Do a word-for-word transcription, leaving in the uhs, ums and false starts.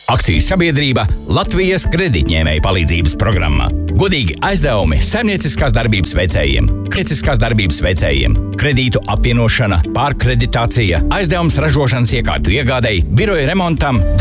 Akcijas sabiedrība Latvijas kredītņēmēju palīdzības programma. Godīgi aizdevumi saimnieciskās darbības veicējiem, kritiskās darbības veicējiem, kredītu apvienošana, pārkreditācija, aizdevums ražošanas iekārtu iegādei, biroja remontam,